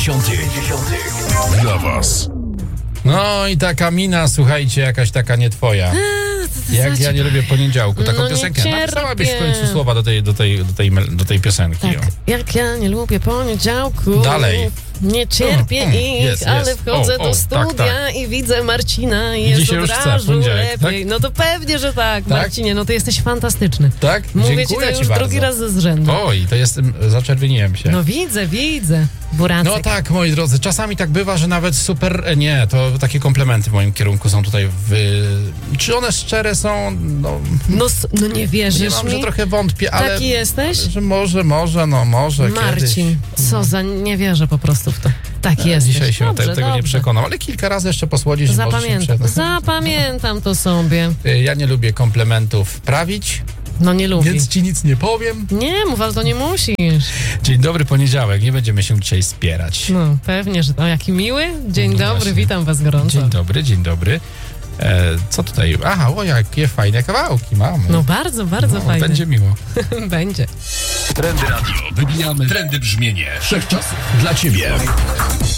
Dla was. No i taka mina, słuchajcie, jakaś taka nie twoja. Jak ja nie lubię poniedziałku. Taką piosenkę. Napisałabyś w końcu słowa do tej piosenki. Tak, jak ja nie lubię poniedziałku. Dalej. Nie cierpię ich, ale wchodzę do studia i widzę Marcina i jest już od chce, razu poniedziałek, lepiej. tak? No to pewnie, że tak, Marcinie, no to jesteś fantastyczny. Tak? Mówię Dziękuję ci to ci już bardzo. drugi raz ze rzędu. Oj, to jestem, zaczerwieniłem się. No widzę, Buracek. No tak, moi drodzy, czasami tak bywa, że nawet super, nie, to takie komplementy w moim kierunku są tutaj czy one szczere są? No nie wierzysz nie mam, mi? że trochę wątpię, ale... Taki jesteś? Że może Marcin, kiedyś. co za, nie wierzę po prostu w to. Taki jesteś. Dzisiaj się Dobrze, tego nie przekonam, ale kilka razy jeszcze posłodzisz. Zapamiętam to sobie. Ja nie lubię komplementów prawić, No nie lubię. więc ci nic nie powiem. Nie, mów, ale to nie musisz. Dzień dobry, poniedziałek, nie będziemy się dzisiaj spierać. No, pewnie, że... O, jaki miły. Dzień No dobry, właśnie. witam was gorąco. Dzień dobry. Co tutaj? Aha, o jakie fajne kawałki mamy. No bardzo fajnie. Będzie miło. Będzie. Trendy Radio. Wybijamy trendy brzmienie wszechczasów dla ciebie.